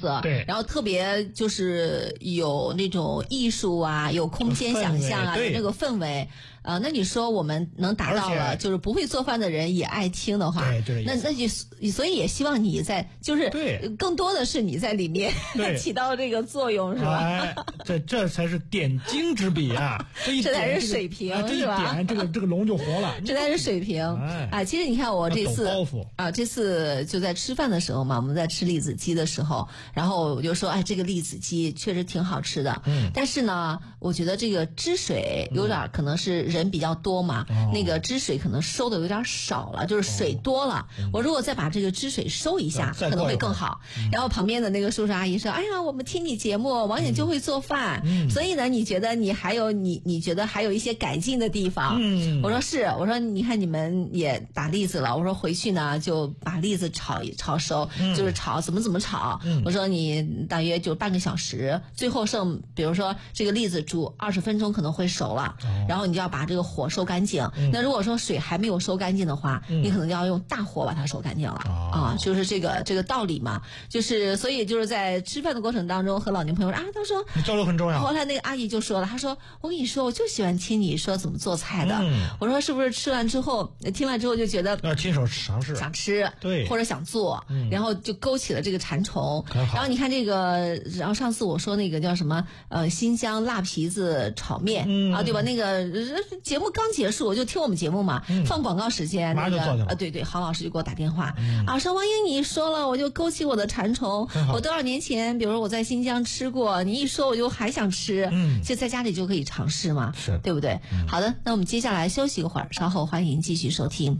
色， 对， 然后特别就是有那种艺术啊，有空间想象啊，有那个氛围。那你说我们能达到了，就是不会做饭的人也爱听的话， 对， 那就所以也希望你在，就是更多的是你在里面起到这个作用，是吧？ 哎，这才是点睛之笔啊！ 这才是水平， 是吧？这个龙就活了， 这才是水平。其实你看我这次这次就在吃饭的时候嘛，我们在吃栗子鸡的时候，然后我就说，这个栗子鸡确实挺好吃的。但是呢，我觉得这个汁水有点可能是人比较多嘛，那个汁水可能收的有点少了，就是水多了。我如果再把这个汁水收一下，可能会更好。然后旁边的那个叔叔阿姨说：“哎呀，我们听你节目，王颖就会做饭，所以呢，你觉得你觉得还有一些改进的地方？”我说是，我说你看你们也打栗子了，我说回去呢就把栗子炒熟，就是炒怎么炒。我说你大约就半个小时，最后剩比如说这个栗子煮20分钟可能会熟了，然后你就要把这个火收干净。那如果说水还没有收干净的话，你可能就要用大火把它收干净了就是这个道理嘛。就是所以就是在吃饭的过程当中和老年朋友他说你交流很重要。 后来那个阿姨就说了，她说我跟你说，我就喜欢听你说怎么做菜的。我说是不是吃完之后听完之后就觉得要亲手尝试， 想吃，对，或者想做，然后就勾起了这个馋虫。然后你看这个，然后上次我说那个叫什么新疆辣皮子炒面对吧？那个节目刚结束，我就听我们节目嘛，放广告时间，那个对，郝老师就给我打电话说王英你一说了，我就勾起我的馋虫。我多少年前，比如说我在新疆吃过，你一说我就还想吃。就在家里就可以尝试嘛， 是对不对？好的，那我们接下来休息一会儿，稍后欢迎继续收听。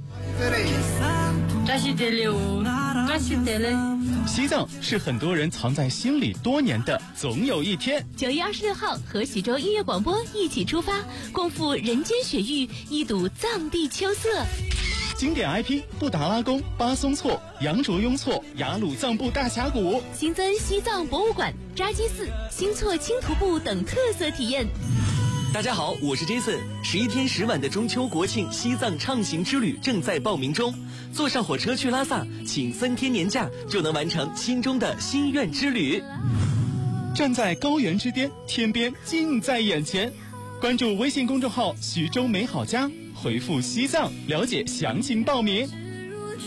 西藏是很多人藏在心里多年的总有一天。 9月26号和徐州音乐广播一起出发，共赴人间雪域，一睹藏地秋色。 经典 IP 布达拉宫、巴松措、羊卓雍措、雅鲁藏布大峡谷， 新增西藏博物馆、扎基寺、新措轻徒步等特色体验。 大家好，我是 Jason。11天10晚的中秋国庆西藏畅行之旅正在报名中，坐上火车去拉萨，请3天年假就能完成心中的心愿之旅。 站在高原之巅，天边近在眼前。关注微信公众号徐州美好家，回复西藏了解详情报名。